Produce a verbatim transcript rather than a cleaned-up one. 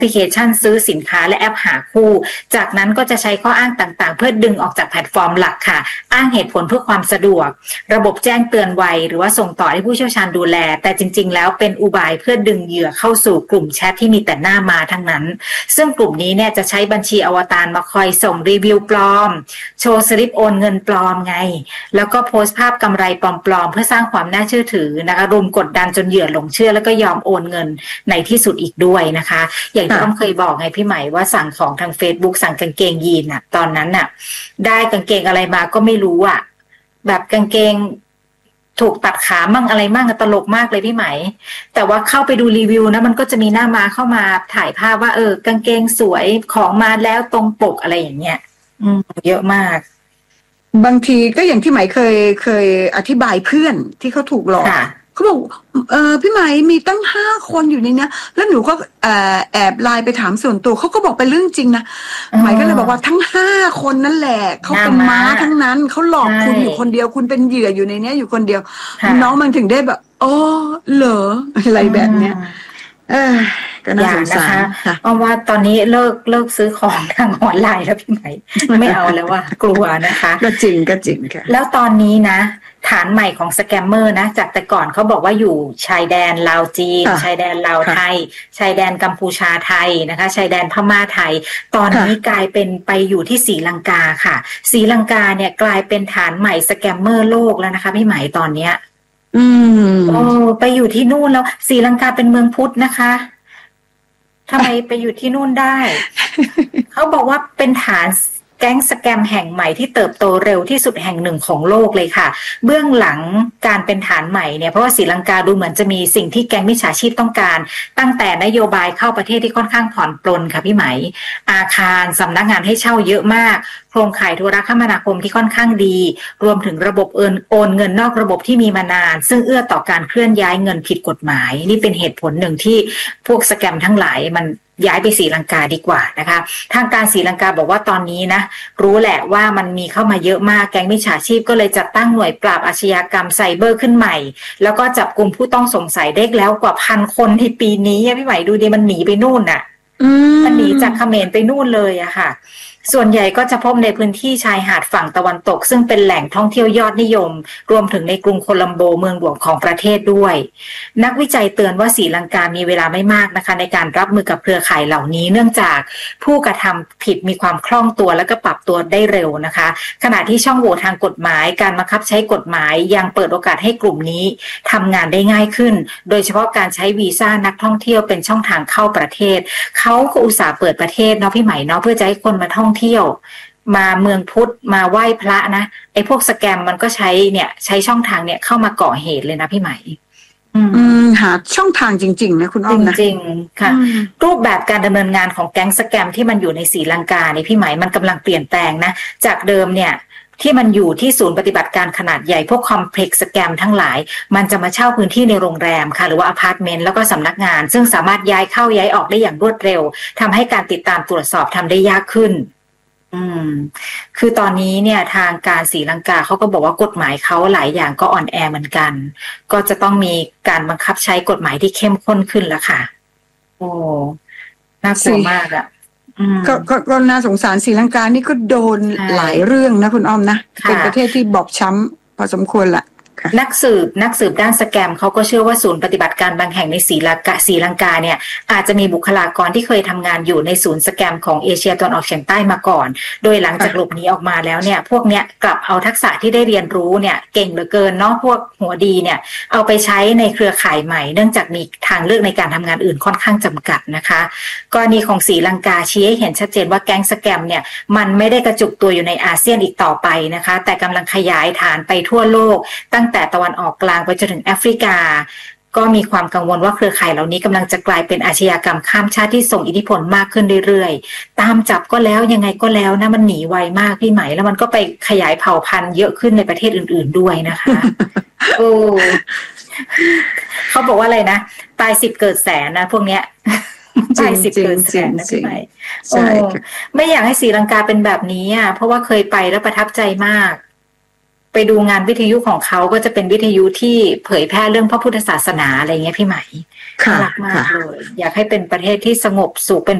พลิเคชันซื้อสินค้าและแอปหาคู่จากนั้นก็จะใช้ข้ออ้างต่างๆเพื่อดึงออกจากแพลตฟอร์มหลักค่ะอ้างเหตุผลเพื่อความสะดวกระบบแจ้งเตือนไวหรือว่าส่งต่อให้ผู้เชี่ยวชาญดูแลแต่จริงๆแล้วเป็นอุบายเพื่อดึงเหยื่อเข้าสู่กลุ่มแชทที่มีแต่หน้ามาทั้งนั้นซึ่งกลุ่มนี้เนี่ยจะใช้บัญชีอวตารมาคอยส่งรีวิวปลอมโชว์สลิปโอนเงินปลอมไงแล้วก็โพสต์ภาพกำไรปลอมๆเพื่อสร้างความน่าเชื่อถือนะคะรุมกดดันจนเหยื่อหลงเชื่อแล้วก็ยอมโอนเงินในที่สุดอีกด้วยนะคะอย่างที่ต้องเคยบอกไงพี่ใหม่ว่าสั่งของทาง Facebook สั่งกางเกงยีนน่ะตอนนั้นน่ะได้กางเกงอะไรมาก็ไม่รู้อ่ะแบบกางเกงถูกตัดขามั่งอะไรมั่งตลกมากเลยพี่ไหมแต่ว่าเข้าไปดูรีวิวนะมันก็จะมีหน้ามาเข้ามาถ่ายภาพว่าเออกางเกงสวยของมาแล้วตรงปกอะไรอย่างเงี้ยอืมเยอะมากบางทีก็อย่างที่ไหมเคยเคยอธิบายเพื่อนที่เขาถูกหลอกเขาบอกเออพี่ไหมมีตั้งห้าคนอยู่ในนี้แล้วหนูก็แอบแอบไลน์ไปถามส่วนตัวเขาก็บอกเป็นเรื่องจริงนะไหมก็เลยบอกว่าทั้งห้าคนนั่นแหละเขาเป็นม้าทั้งนั้นเขาหลอกคุณอยู่คนเดียวคุณเป็นเหยื่ออยู่ในนี้อยู่คนเดียวน้องมันถึงได้แบบอ๋อเหรออะไรแบบเนี้ยเออก็น่าสงสารนะคะเพราะว่าตอนนี้เลิกเลิกซื้อของทางออนไลน์แล้วพี่ไหมไม่เอาแล้วว่ากลัวนะคะก็จริงก็จริงค่ะแล้วตอนนี้นะฐานใหม่ของสแกมเมอร์นะจากแต่ก่อนเขาบอกว่าอยู่ชายแดนลาวจีนชายแดนลาวไทยชายแดนกัมพูชาไทยนะคะชายแดนพม่าไทยตอนนี้กลายเป็นไปอยู่ที่ศรีลังกาค่ะศรีลังกาเนี่ยกลายเป็นฐานใหม่สแกมเมอร์โลกแล้วนะคะพี่ไหมตอนเนี้ยอืมโอ้ไปอยู่ที่นู่นแล้วศรีลังกาเป็นเมืองพุทธนะคะทำไมไปอยู่ที่นู่นได้ เขาบอกว่าเป็นฐานแก๊งสแกมแห่งใหม่ที่เติบโตเร็วที่สุดแห่งหนึ่งของโลกเลยค่ะเบื้องหลังการเป็นฐานใหม่เนี่ยเพราะว่าศรีลังกาดูเหมือนจะมีสิ่งที่แก๊งมิจฉาชีพต้องการตั้งแต่นโยบายเข้าประเทศที่ค่อนข้างผ่อนปลนค่ะพี่ไหมอาคารสำนักงานให้เช่าเยอะมากโครงข่ายโทรคมนาคมที่ค่อนข้างดีรวมถึงระบบโอนโอนเงินนอกระบบที่มีมานานซึ่งเอื้อต่อการเคลื่อนย้ายเงินผิดกฎหมายนี่เป็นเหตุผลหนึ่งที่พวกสแกมทั้งหลายมันย้ายไปศรีลังกาดีกว่านะคะทางการศรีลังกาบอกว่าตอนนี้นะรู้แหละว่ามันมีเข้ามาเยอะมากแก๊งมิจฉาชีพก็เลยจัดตั้งหน่วยปราบอาชญากรรมไซเบอร์ขึ้นใหม่แล้วก็จับกลุ่มผู้ต้องสงสัยได้แล้วกว่าพันคนในปีนี้พี่ไหวดูดิมันหนีไปนู่นน่ะมันหนีจากเขมรไปนู่นเลยอะค่ะส่วนใหญ่ก็จะพบในพื้นที่ชายหาดฝั่งตะวันตกซึ่งเป็นแหล่งท่องเที่ยวยอดนิยมรวมถึงในกรุงโคลัมโบเมืองหลวงของประเทศด้วยนักวิจัยเตือนว่าศรีลังกามีเวลาไม่มากนะคะในการรับมือกับเครือข่ายเหล่านี้เนื่องจากผู้กระทำผิดมีความคล่องตัวและก็ปรับตัวได้เร็วนะคะขณะที่ช่องโหว่ทางกฎหมายการบังคับใช้กฎหมายยังเปิดโอกาสให้กลุ่มนี้ทำงานได้ง่ายขึ้นโดยเฉพาะการใช้วีซ่านักท่องเที่ยวเป็นช่องทางเข้าประเทศเขาก็อุตส่าห์เปิดประเทศเนาะพี่ใหม่เนาะเพื่อจะให้คนมาท่องเที่ยวมาเมืองพุทธมาไหว้พระนะไอ้พวกสแกมมันก็ใช้เนี่ยใช้ช่องทางเนี่ยเข้ามาก่อเหตุเลยนะพี่ใหม่อืมหาช่องทางจริงๆนะคุณอ้อมนะจริงๆค่ะรูปแบบการดำเนินงานของแก๊งสแกมที่มันอยู่ในศรีลังกาเนี่ยพี่ใหม่มันกำลังเปลี่ยนแปลงนะจากเดิมเนี่ยที่มันอยู่ที่ศูนย์ปฏิบัติการขนาดใหญ่พวกคอมเพล็กซ์สแกมทั้งหลายมันจะมาเช่าพื้นที่ในโรงแรมค่ะหรือว่าอพาร์ตเมนต์แล้วก็สำนักงานซึ่งสามารถย้ายเข้าย้ายออกได้อย่างรวดเร็วทำให้การติดตามตรวจสอบทำได้ยากขึ้นอืมคือตอนนี้เนี่ยทางการศรีลังกาเขาก็บอกว่ากฎหมายเขาหลายอย่างก็อ่อนแอเหมือนกันก็จะต้องมีการบังคับใช้กฎหมายที่เข้มข้นขึ้นแล้วค่ะโอ้น่ากลัวมากอ่ะก็ก็ก็น่าสงสารศรีลังกานี่ก็โดนหลายเรื่องนะคุณอ้อมนะเป็นประเทศที่บอบช้ำพอสมควรละนักสืบนักสืบด้านสแกมเขาก็เชื่อว่าศูนย์ปฏิบัติการบางแห่งในศรีลังกาศรีลังกาเนี่ยอาจจะมีบุคลากรที่เคยทำงานอยู่ในศูนย์สแกมของเอเชียตะวันออกเฉียงใต้มาก่อนโดยหลังจากหลบหนีออกมาแล้วเนี่ยพวกเนี้ยกลับเอาทักษะที่ได้เรียนรู้เนี่ยเก่งเหลือเกินเนาะพวกหัวดีเนี่ยเอาไปใช้ในเครือข่ายใหม่เนื่องจากมีทางเลือกในการทำงานอื่นค่อนข้างจำกัดนะคะกรณีของศรีลังกาชี้ให้เห็นชัดเจนว่าแก๊งสแกมเนี่ยมันไม่ได้กระจุกตัวอยู่ในอาเซียนอีกต่อไปนะคะแต่กำลังขยายฐานไปทั่วโลกตั้งแต่ตะวันออกกลางไปจนถึงแอฟริกาก็มีความกังวลว่าเครือข่ายเหล่านี้กำลังจะกลายเป็นอาชญากรรมข้ามชาติที่ส่งอิทธิพลมากขึ้นเรื่อยๆตามจับก็แล้วยังไงก็แล้วนะมันหนีไวมากพี่ไหมแล้วมันก็ไปขยายเผ่าพันธุ์เยอะขึ้นในประเทศอื่นๆด้วยนะคะ โอ้เขาบอกว่าอะไรนะตายสิบเกิดแสนนะพวกเนี้ยตายสิบเกิดแสนนะพี่ไหมโอ้ไม่อยากให้ศรีลังกาเป็นแบบนี้อ่ะเพราะว่าเคยไปแล้วประทับใจมากไปดูงานวิทยุของเขาก็จะเป็นวิทยุที่เผยแพร่เรื่องพระพุทธศาสนาอะไรเงี้ยพี่ไหมน่ารักมากเลยอยากให้เป็นประเทศที่สงบสุขเป็น